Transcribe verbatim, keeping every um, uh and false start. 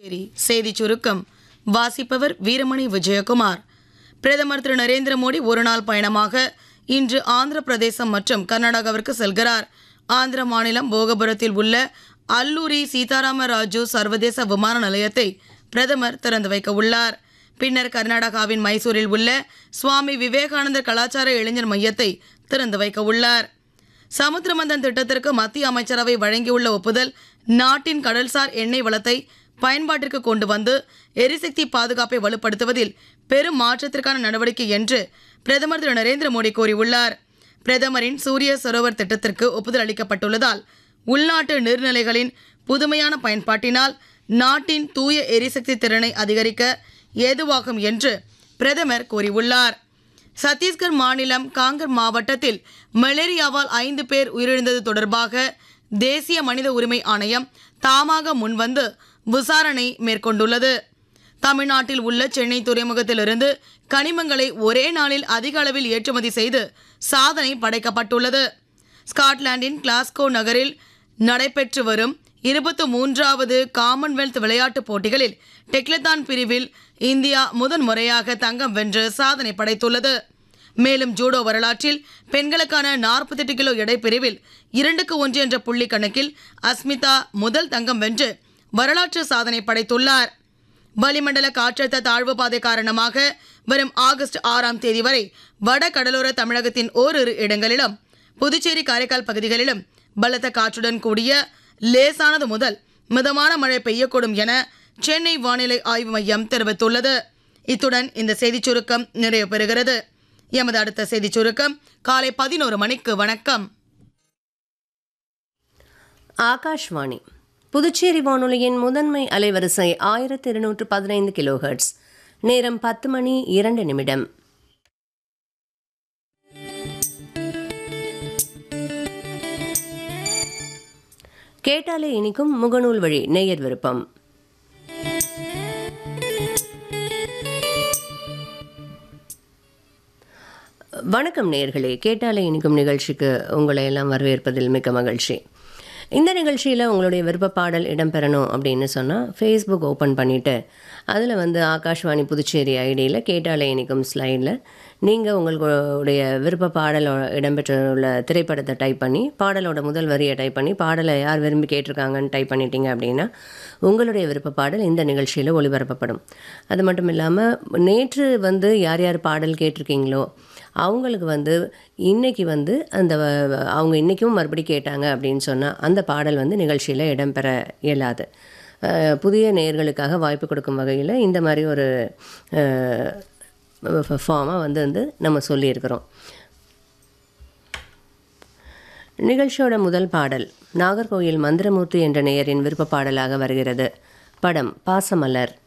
சரி, செய்தி சுருக்கம் வாசிப்பவர் வீரமணி விஜயகுமார். பிரதமர் திரு நரேந்திர மோடி ஒரு நாள் பயணமாக இன்று ஆந்திர பிரதேசம் மற்றும் கர்நாடகாவிற்கு செல்கிறார். ஆந்திர மாநிலம் போகபுரத்தில் உள்ள அல்லூரி சீதாராம ராஜு சர்வதேச விமான நிலையத்தை பிரதமர் திறந்து வைக்க உள்ளார். பின்னர் கர்நாடகாவின் மைசூரில் உள்ள சுவாமி விவேகானந்தர் கலாச்சார இளைஞர் மையத்தை திறந்து வைக்க உள்ளார். சமுத்திரமந்தன் திட்டத்திற்கு மத்திய அமைச்சரவை வழங்கியுள்ள ஒப்புதல் நாட்டின் கடல்சார் எண்ணெய் வளத்தை பயன்பாட்டிற்கு கொண்டு வந்து எரிசக்தி பாதுகாப்பை வலுப்படுத்துவதில் பெரும் மாற்றத்திற்கான நடவடிக்கை என்று பிரதமர் திரு நரேந்திர மோடி கூறியுள்ளார். பிரதமரின் சூரிய சரோவர் திட்டத்திற்கு ஒப்புதல் அளிக்கப்பட்டுள்ளதால் உள்நாட்டு நீர்நிலைகளின் புதுமையான பயன்பாட்டினால் நாட்டின் தூய எரிசக்தி திறனை அதிகரிக்க ஏதுவாகும் என்று பிரதமர் கூறியுள்ளார். சத்தீஸ்கர் மாநிலம் காங்கர் மாவட்டத்தில் மலேரியாவால் ஐந்து பேர் உயிரிழந்தது தொடர்பாக தேசிய மனித உரிமை ஆணையம் தாமாக முன்வந்து விசாரணை மேற்கொண்டுள்ளது. தமிழ்நாட்டில் உள்ள சென்னை துறைமுகத்திலிருந்து கனிமங்களை ஒரே நாளில் அதிக அளவில் ஏற்றுமதி செய்து சாதனை படைக்கப்பட்டுள்ளது. ஸ்காட்லாந்தின் கிளாஸ்கோ நகரில் நடைபெற்று வரும் இருபத்தி மூன்றாவது காமன்வெல்த் விளையாட்டுப் போட்டிகளில் டெக்லத்தான் பிரிவில் இந்தியா முதன் முறையாக தங்கம் வென்று சாதனை படைத்துள்ளது. மேலும் ஜூடோ வரலாற்றில் பெண்களுக்கான நாற்பத்தி எட்டு கிலோ எடை பிரிவில் இரண்டுக்கு ஒன்று என்ற புள்ளி கணக்கில் அஸ்மிதா முதல் தங்கம் வென்று வரலாற்று சாதனை படைத்துள்ளார். வளிமண்டல காற்றழுத்த தாழ்வு பாதை காரணமாக வரும் ஆகஸ்ட் ஆறாம் தேதி வரை வட கடலோர தமிழகத்தின் ஓரிரு இடங்களிலும் புதுச்சேரி காரைக்கால் பகுதிகளிலும் பலத்த காற்றுடன் கூடிய லேசானது முதல் மிதமான மழை பெய்யக்கூடும் என சென்னை வானிலை ஆய்வு மையம் தெரிவித்துள்ளது. இத்துடன் இந்த செய்திச் சுருக்கம் நிறைவு பெறுகிறது. எமது அடுத்த செய்திச் சுருக்கம் காலை பதினோரு மணிக்கு. வணக்கம். ஆகாஷ்வாணி புதுச்சேரி வானொலியின் முதன்மை அலைவரிசை ஆயிரத்தி இருநூற்று பதினைந்து கிலோ ஹெர்ட்ஸ். நேரம் பத்து மணி இரண்டு நிமிடம். கேட்டாலே இனிக்கும் முகநூல் வழி நேயர் விருப்பம். வணக்கம் நேயர்களே, கேட்டாலே இனிக்கும் நிகழ்ச்சிக்கு உங்களை எல்லாம் வரவேற்பதில் மிக்க மகிழ்ச்சி. இந்த நிகழ்ச்சியில் உங்களுடைய விருப்ப பாடல் இடம்பெறணும் அப்படின்னு சொன்னால் ஃபேஸ்புக் ஓப்பன் பண்ணிவிட்டு அதில் வந்து ஆகாஷ்வாணி புதுச்சேரி ஐடியில் கேட்டாலே இனிக்கும் ஸ்லைடில் நீங்கள் உங்களுடைய விருப்ப பாடல் இடம்பெற்றுள்ள திரைப்படத்தை டைப் பண்ணி பாடலோட முதல் வரியை டைப் பண்ணி பாடலை யார் விரும்பி கேட்டிருக்காங்கன்னு டைப் பண்ணிட்டீங்க அப்படின்னா உங்களுடைய விருப்ப பாடல் இந்த நிகழ்ச்சியில் ஒளிபரப்பப்படும். அது மட்டும் இல்லாமல் நேற்று வந்து யார் யார் பாடல் கேட்டிருக்கீங்களோ அவங்களுக்கு வந்து இன்றைக்கி வந்து அந்த அவங்க இன்றைக்கும் மறுபடி கேட்டாங்க அப்படின்னு சொன்னால் அந்த பாடல் வந்து நிகழ்ச்சியில் இடம்பெற இயலாது. புதிய நேயர்களுக்காக வாய்ப்பு கொடுக்கும் வகையில் இந்த மாதிரி ஒரு ஃபார்மாக வந்து வந்து நம்ம சொல்லியிருக்கிறோம். நிகழ்ச்சியோட முதல் பாடல் நாகர்கோயில் மந்திரமூர்த்தி என்ற நேயரின் விருப்ப பாடலாக வருகிறது. படம் பாசமலர்.